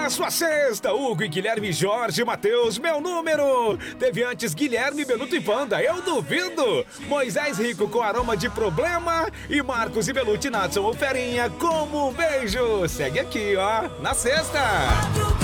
na sua sexta, Hugo e Guilherme, Jorge, Matheus, meu número. Teve antes Guilherme, Beluto e Panda, eu duvido. Moisés Rico com aroma de problema. E Marcos e Beluti, Natson ou Ferinha, como um beijo. Segue aqui, ó, na sexta.